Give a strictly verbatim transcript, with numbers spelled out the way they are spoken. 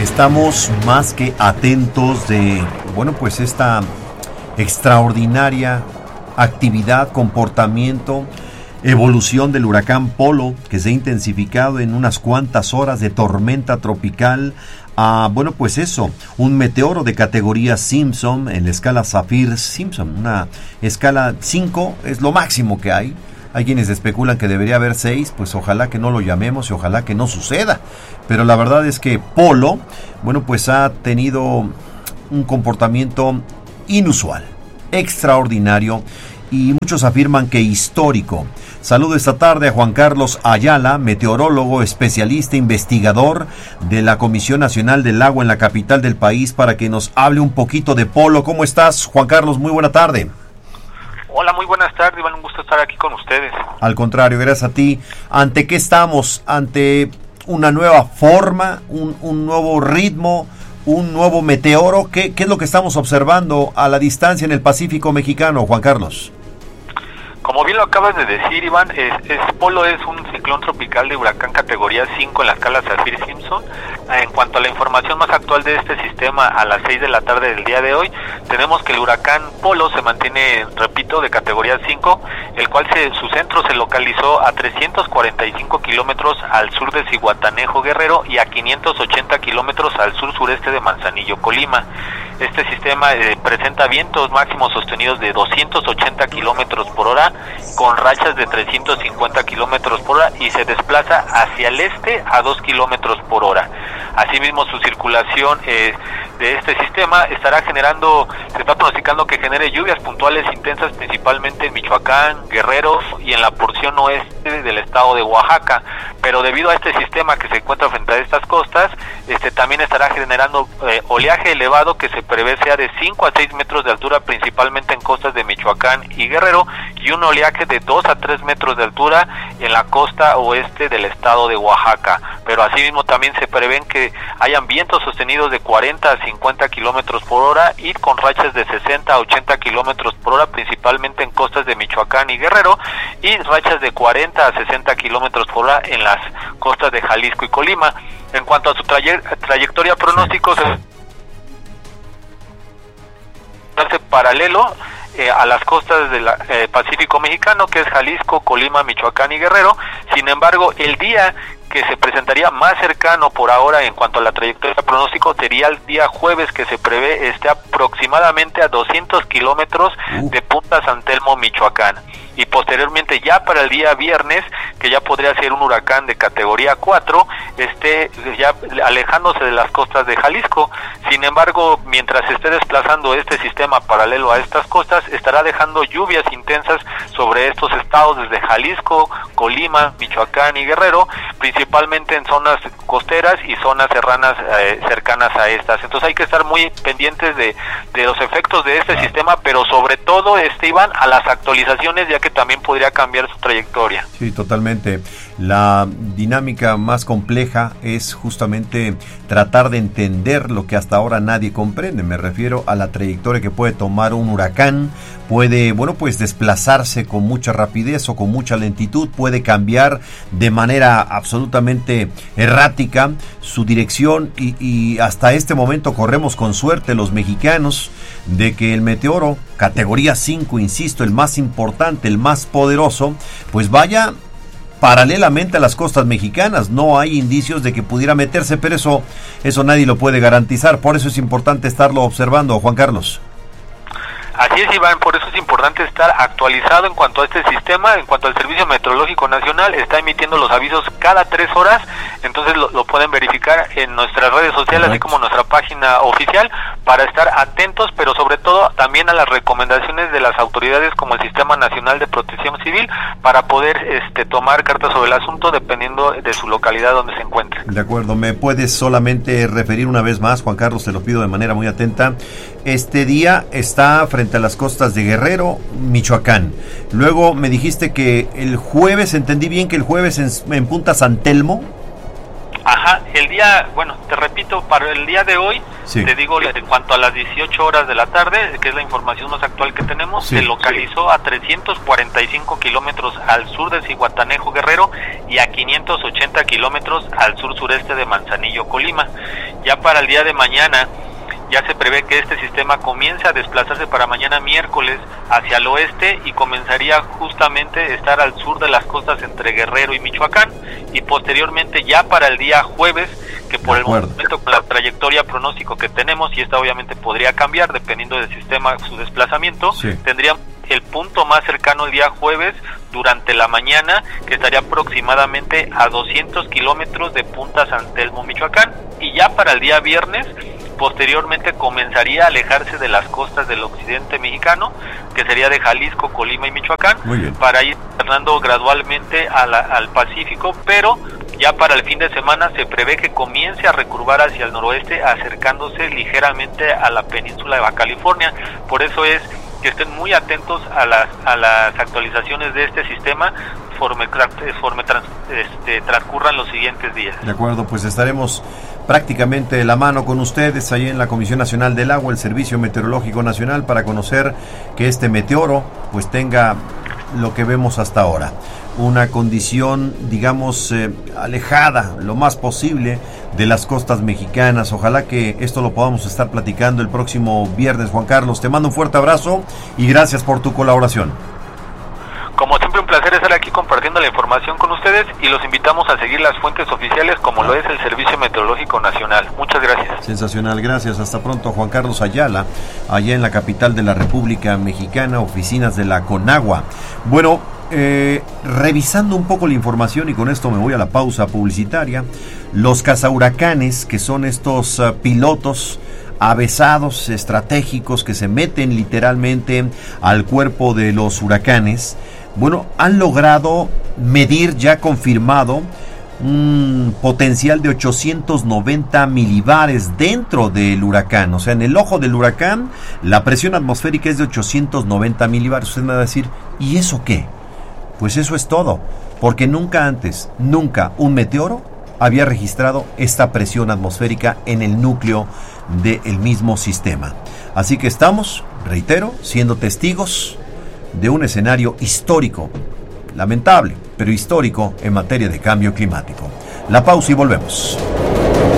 Estamos más que atentos de, bueno, pues esta extraordinaria actividad, comportamiento, evolución del huracán Polo, que se ha intensificado en unas cuantas horas de tormenta tropical a, bueno, pues eso, un meteoro de categoría Simpson en la escala Saffir-Simpson, una escala cinco es lo máximo que hay. Hay quienes especulan que debería haber seis, pues ojalá que no lo llamemos y ojalá que no suceda. Pero la verdad es que Polo, bueno, pues ha tenido un comportamiento inusual, extraordinario y muchos afirman que histórico. Saludo esta tarde a Juan Carlos Ayala, meteorólogo, especialista, investigador de la Comisión Nacional del Agua en la capital del país, para que nos hable un poquito de Polo. ¿Cómo estás, Juan Carlos? Muy buena tarde. Hola, muy buenas tardes, Iván, un gusto estar aquí con ustedes. Al contrario, gracias a ti. ¿Ante qué estamos? ¿Ante una nueva forma, un, un nuevo ritmo, un nuevo meteoro? ¿Qué, ¿Qué es lo que estamos observando a la distancia en el Pacífico mexicano, Juan Carlos? Como bien lo acabas de decir, Iván, es, es, Polo es un ciclón tropical de huracán categoría cinco en la escala Saffir-Simpson. En cuanto a la información más actual de este sistema, a las seis de la tarde del día de hoy, tenemos que el huracán Polo se mantiene, repito, de categoría cinco, el cual se, su centro se localizó a trescientos cuarenta y cinco kilómetros al sur de Zihuatanejo, Guerrero, y a quinientos ochenta kilómetros al sur-sureste de Manzanillo, Colima. Este sistema eh, presenta vientos máximos sostenidos de doscientos ochenta kilómetros por hora, con rachas de trescientos cincuenta kilómetros por hora, y se desplaza hacia el este a dos kilómetros por hora. Asimismo, su circulación eh, de este sistema estará generando, se está pronosticando que genere lluvias puntuales intensas, principalmente en Michoacán, Guerrero y en la porción oeste del estado de Oaxaca. Pero debido a este sistema que se encuentra frente a estas costas, este también estará generando eh, oleaje elevado que se prevé sea de cinco a seis metros de altura, principalmente en costas de Michoacán y Guerrero, y un oleaje de dos a tres metros de altura en la costa oeste del estado de Oaxaca. Pero asimismo también se prevén que hayan vientos sostenidos de cuarenta a cincuenta kilómetros por hora y con rachas de sesenta a ochenta kilómetros por hora, principalmente en costas de Michoacán y Guerrero, y rachas de cuarenta a sesenta kilómetros por hora en las costas de Jalisco y Colima. En cuanto a su traye- trayectoria pronóstico, se hace paralelo eh, a las costas del eh, Pacífico mexicano, que es Jalisco, Colima, Michoacán y Guerrero. Sin embargo, el día que se presentaría más cercano por ahora en cuanto a la trayectoria pronóstico sería el día jueves, que se prevé esté aproximadamente a doscientos kilómetros uh. de Punta San Telmo, Michoacán. Y posteriormente, ya para el día viernes, que ya podría ser un huracán de categoría cuatro, esté ya alejándose de las costas de Jalisco. Sin embargo, mientras se esté desplazando este sistema paralelo a estas costas, estará dejando lluvias intensas sobre estos estados desde Jalisco, Colima, Michoacán y Guerrero, principalmente en zonas costeras y zonas serranas eh, cercanas a estas. Entonces hay que estar muy pendientes de, de los efectos de este sistema, pero sobre todo, este Iván, a las actualizaciones, ya que también podría cambiar su trayectoria. Sí, totalmente. La dinámica más compleja es justamente tratar de entender lo que hasta ahora nadie comprende. Me refiero a la trayectoria que puede tomar un huracán. Puede, bueno, pues desplazarse con mucha rapidez o con mucha lentitud, puede cambiar de manera absolutamente errática su dirección y, y hasta este momento corremos con suerte los mexicanos de que el meteoro categoría cinco, insisto, el más importante, el más poderoso, pues vaya paralelamente a las costas mexicanas. No hay indicios de que pudiera meterse, pero eso, eso nadie lo puede garantizar. Por eso es importante estarlo observando, Juan Carlos. Así es, Iván, por eso es importante estar actualizado en cuanto a este sistema. En cuanto al Servicio Meteorológico Nacional, está emitiendo los avisos cada tres horas, entonces lo, lo pueden verificar en nuestras redes sociales, así como nuestra página oficial, para estar atentos, pero sobre todo también a las recomendaciones de las autoridades como el Sistema Nacional de Protección Civil, para poder este, tomar cartas sobre el asunto dependiendo de su localidad donde se encuentre. De acuerdo, ¿me puedes solamente referir una vez más, Juan Carlos? Te lo pido de manera muy atenta. Este día está frente a las costas de Guerrero, Michoacán. Luego me dijiste que el jueves, entendí bien que el jueves en, en Punta San Telmo. Ajá, el día, bueno, te repito, para el día de hoy, sí. Te digo, en cuanto a las dieciocho horas de la tarde, que es la información más actual que tenemos, sí, se localizó sí. a trescientos cuarenta y cinco kilómetros al sur de Zihuatanejo, Guerrero, y a quinientos ochenta kilómetros al sur sureste de Manzanillo, Colima. Ya para el día de mañana, ya se prevé que este sistema comience a desplazarse para mañana miércoles hacia el oeste y comenzaría justamente a estar al sur de las costas entre Guerrero y Michoacán, y posteriormente ya para el día jueves, que por el momento con la trayectoria pronóstico que tenemos, y esta obviamente podría cambiar dependiendo del sistema, su desplazamiento, sí. tendría el punto más cercano el día jueves durante la mañana, que estaría aproximadamente a doscientos kilómetros de Punta San Telmo, Michoacán, y ya para el día viernes posteriormente comenzaría a alejarse de las costas del occidente mexicano, que sería de Jalisco, Colima y Michoacán, para ir tornando gradualmente a la, al Pacífico, pero ya para el fin de semana se prevé que comience a recurvar hacia el noroeste, acercándose ligeramente a la península de Baja California. Por eso es que estén muy atentos a las, a las actualizaciones de este sistema, forme, forme trans, este, transcurran los siguientes días. De acuerdo, pues estaremos prácticamente de la mano con ustedes ahí en la Comisión Nacional del Agua, el Servicio Meteorológico Nacional, para conocer que este meteoro pues tenga lo que vemos hasta ahora, una condición, digamos, eh, alejada lo más posible de las costas mexicanas. Ojalá que esto lo podamos estar platicando el próximo viernes. Juan Carlos, te mando un fuerte abrazo y gracias por tu colaboración. Como siempre, un placer estar aquí compartiendo la información con ustedes, y los invitamos a seguir las fuentes oficiales como lo es el Servicio Meteorológico Nacional. Muchas gracias. Sensacional, gracias. Hasta pronto. Juan Carlos Ayala, allá en la capital de la República Mexicana, oficinas de la Conagua. Bueno, eh, revisando un poco la información, y con esto me voy a la pausa publicitaria, los cazahuracanes, que son estos uh, pilotos avesados, estratégicos, que se meten literalmente al cuerpo de los huracanes, bueno, han logrado medir, ya confirmado, un potencial de ochocientos noventa milibares dentro del huracán. O sea, en el ojo del huracán, la presión atmosférica es de ochocientos noventa milibares. Usted me va a decir, ¿y eso qué? Pues eso es todo, porque nunca antes, nunca un meteoro había registrado esta presión atmosférica en el núcleo del mismo sistema. Así que estamos, reitero, siendo testigos de un escenario histórico, lamentable, pero histórico en materia de cambio climático. La pausa y volvemos.